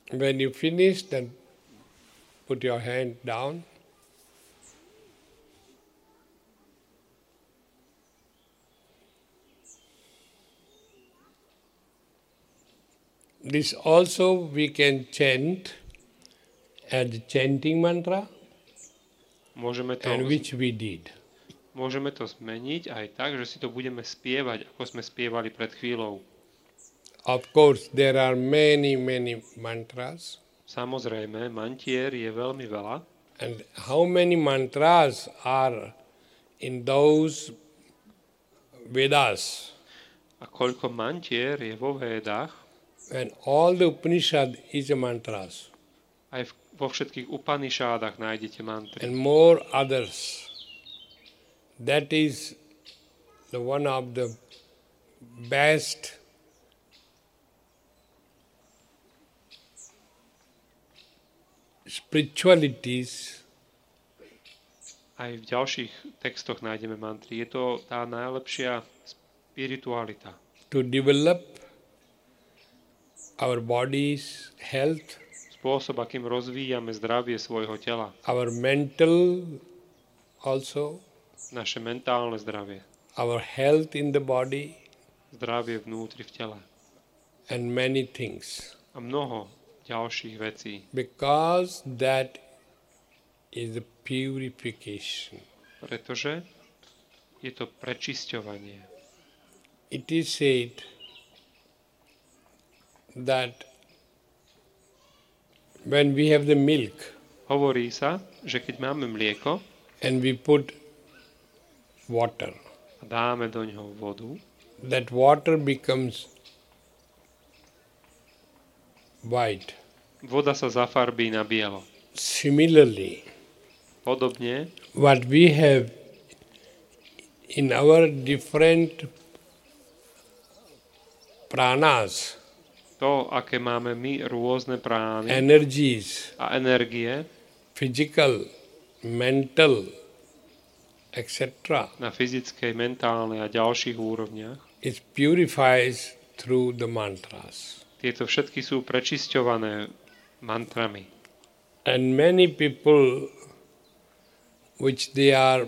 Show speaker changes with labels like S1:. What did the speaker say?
S1: When you finish, then put your hand down. This also we can chant as chanting mantra, and which we did.
S2: Môžeme to zmeniť aj tak, že si to budeme spievať, ako sme spievali pred chvíľou.
S1: Of course, there are many mantras.
S2: Samozrejme, mantier je veľmi veľa.
S1: And how many mantras are in those Vedas?
S2: A koľko mantier je vo Védach,
S1: And all the Upanishad is a mantras.
S2: aj vo všetkých Upanishádach nájdete mantry.
S1: And more others. That is the one of the best spiritualities.
S2: Aj v ďalších textoch nájdeme mantry. Je to tá najlepšia spiritualita.
S1: To develop our body's health,
S2: Spôsob, akým rozvíjame zdravie svojho tela.
S1: our mental also,
S2: Naše mentálne zdravie.
S1: our health in the body,
S2: Zdravie vnútri v tele.
S1: and many things.
S2: A mnoho ďalších vecí.
S1: Because that is the purification.
S2: Pretože je to prečisťovanie.
S1: It is said that when we have the milk
S2: Hovorí sa, že keď máme mlieko
S1: and we put water,
S2: a dáme do ňoho vodu,
S1: that water becomes white.
S2: voda sa zafarbí na bielo.
S1: Similarly,
S2: Podobne,
S1: what we have in our different pranas,
S2: to, aké máme my rôzne prány
S1: energies,
S2: a energie
S1: physical, mental, etc.,
S2: na fyzickej, mentálnej a ďalších úrovniach,
S1: it purifies through the mantras.
S2: tieto všetky sú prečisťované mantrami.
S1: And many people which they are